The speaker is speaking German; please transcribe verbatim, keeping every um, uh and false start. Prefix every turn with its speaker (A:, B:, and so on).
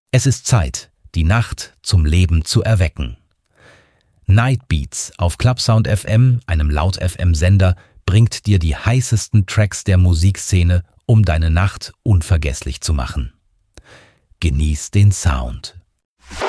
A: Es ist Zeit, die Nacht zum Leben zu erwecken. Night Beats auf Clubsound F M, einem Laut-F M-Sender, bringt dir die heißesten Tracks der Musikszene, um deine Nacht unvergesslich zu machen. Genieß den Sound.